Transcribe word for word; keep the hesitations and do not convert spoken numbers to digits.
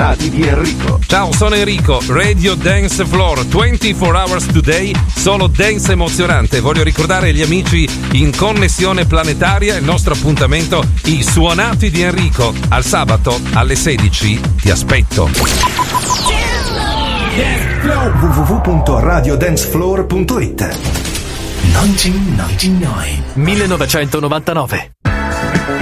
suonati di Enrico. Ciao, sono Enrico, Radio Dance Floor, ventiquattro hours today, solo dance emozionante. Voglio ricordare agli amici in connessione planetaria il nostro appuntamento, i suonati di Enrico. Al sabato alle sedici ti aspetto. w w w punto radio dance floor punto it millenovecentonovantanove